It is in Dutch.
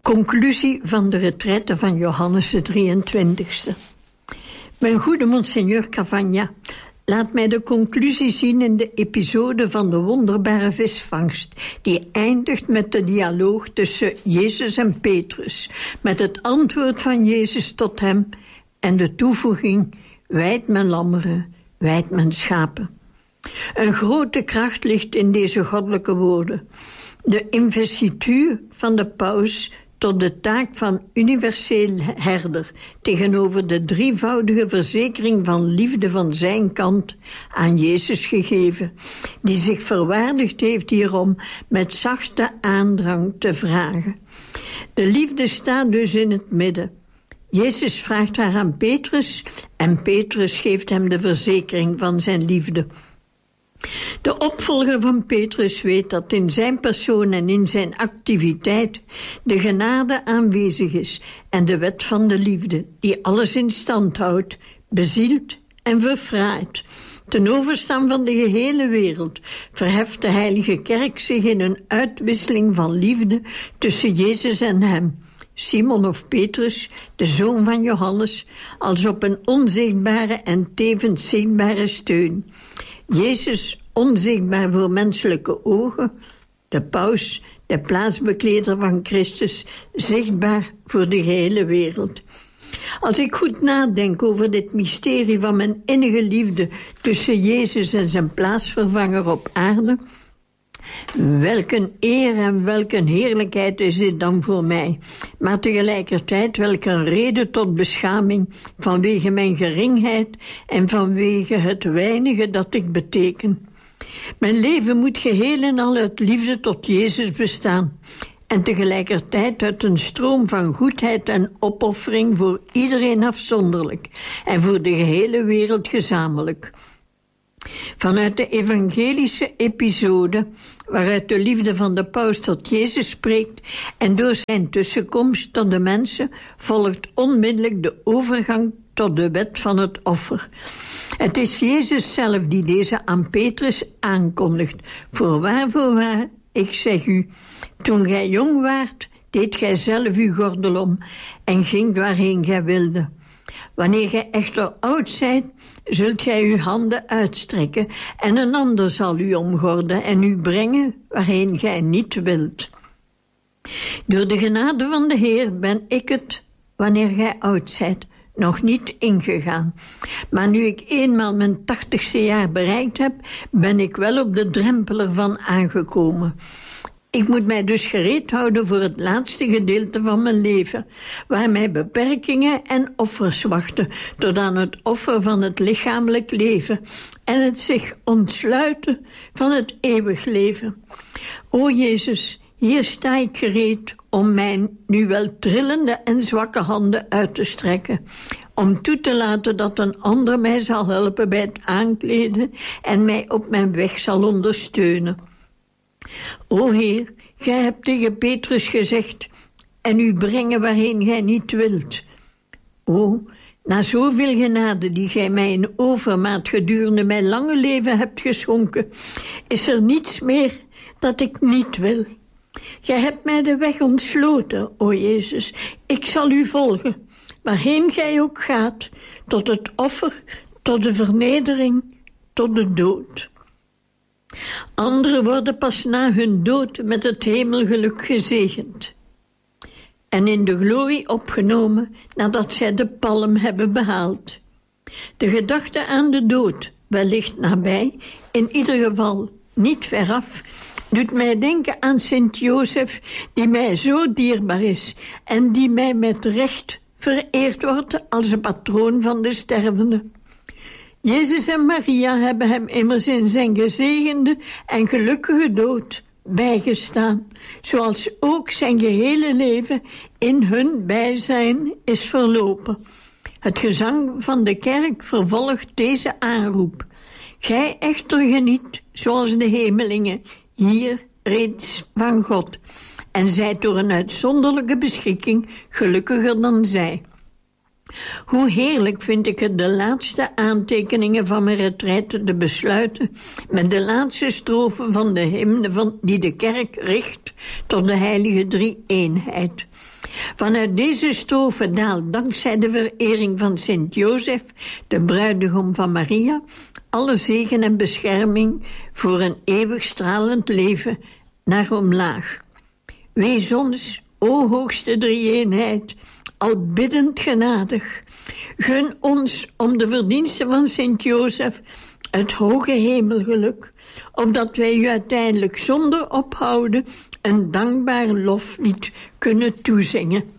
Conclusie van de retraite van Johannes de 23e. Mijn goede monseigneur Cavagna, laat mij de conclusie zien in de episode van de wonderbare visvangst, die eindigt met de dialoog tussen Jezus en Petrus, met het antwoord van Jezus tot hem en de toevoeging: wijd mijn lammeren, wijd mijn schapen. Een grote kracht ligt in deze goddelijke woorden. De investituur van de paus tot de taak van universeel herder tegenover de drievoudige verzekering van liefde van zijn kant aan Jezus gegeven, die zich verwaardigd heeft hierom met zachte aandrang te vragen. De liefde staat dus in het midden. Jezus vraagt haar aan Petrus en Petrus geeft hem de verzekering van zijn liefde. De opvolger van Petrus weet dat in zijn persoon en in zijn activiteit de genade aanwezig is en de wet van de liefde, die alles in stand houdt, bezielt en verfraait. Ten overstaan van de gehele wereld verheft de Heilige Kerk zich in een uitwisseling van liefde tussen Jezus en hem, Simon of Petrus, de zoon van Johannes, als op een onzichtbare en tevens zichtbare steun. Jezus onzichtbaar voor menselijke ogen, de paus, de plaatsbekleder van Christus, zichtbaar voor de gehele wereld. Als ik goed nadenk over dit mysterie van mijn innige liefde tussen Jezus en zijn plaatsvervanger op aarde, welk een eer en welk een heerlijkheid is dit dan voor mij. Maar tegelijkertijd welk een reden tot beschaming vanwege mijn geringheid en vanwege het weinige dat ik beteken. Mijn leven moet geheel en al uit liefde tot Jezus bestaan en tegelijkertijd uit een stroom van goedheid en opoffering voor iedereen afzonderlijk en voor de gehele wereld gezamenlijk. Vanuit de evangelische episode, waaruit de liefde van de paus tot Jezus spreekt en door zijn tussenkomst tot de mensen, volgt onmiddellijk de overgang tot de wet van het offer. Het is Jezus zelf die deze aan Petrus aankondigt. Voorwaar, ik zeg u, toen gij jong waart, deed gij zelf uw gordel om en ging waarheen gij wilde. Wanneer gij echter oud zijt, zult gij uw handen uitstrekken en een ander zal u omgorden en u brengen waarheen gij niet wilt. Door de genade van de Heer ben ik het, wanneer gij oud zijt, nog niet ingegaan. Maar nu ik eenmaal mijn 80ste jaar bereikt heb, ben ik wel op de drempel ervan aangekomen. Ik moet mij dus gereed houden voor het laatste gedeelte van mijn leven, waar mij beperkingen en offers wachten, tot aan het offer van het lichamelijk leven en het zich ontsluiten van het eeuwig leven. O Jezus, hier sta ik gereed om mijn nu wel trillende en zwakke handen uit te strekken, om toe te laten dat een ander mij zal helpen bij het aankleden en mij op mijn weg zal ondersteunen. O Heer, gij hebt tegen Petrus gezegd, en u brengen waarheen gij niet wilt. O, na zoveel genade die gij mij in overmaat gedurende mijn lange leven hebt geschonken, is er niets meer dat ik niet wil. Gij hebt mij de weg ontsloten, o Jezus. Ik zal u volgen, waarheen gij ook gaat, tot het offer, tot de vernedering, tot de dood. Anderen worden pas na hun dood met het hemelgeluk gezegend en in de glorie opgenomen nadat zij de palm hebben behaald. De gedachte aan de dood, wellicht nabij, in ieder geval niet veraf, doet mij denken aan Sint Jozef, die mij zo dierbaar is en die mij met recht vereerd wordt als een patroon van de stervenden. Jezus en Maria hebben hem immers in zijn gezegende en gelukkige dood bijgestaan, zoals ook zijn gehele leven in hun bijzijn is verlopen. Het gezang van de kerk vervolgt deze aanroep. Gij echter geniet, zoals de hemelingen, hier reeds van God, en zijt door een uitzonderlijke beschikking gelukkiger dan zij. Hoe heerlijk vind ik het de laatste aantekeningen van mijn retraite te besluiten met de laatste strofe van de hymne die de kerk richt tot de heilige drie-eenheid. Vanuit deze strofe daalt dankzij de verering van Sint Jozef, de bruidegom van Maria, alle zegen en bescherming voor een eeuwig stralend leven naar omlaag. Wees ons, o hoogste drie-eenheid, al biddend genadig. Gun ons om de verdiensten van Sint Jozef het hoge hemelgeluk, opdat wij u uiteindelijk zonder ophouden een dankbaar loflied kunnen toezingen.